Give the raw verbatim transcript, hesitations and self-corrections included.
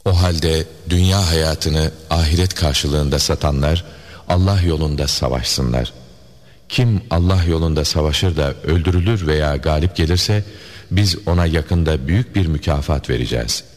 O halde dünya hayatını ahiret karşılığında satanlar Allah yolunda savaşsınlar. Kim Allah yolunda savaşır da öldürülür veya galip gelirse biz ona yakında büyük bir mükafat vereceğiz.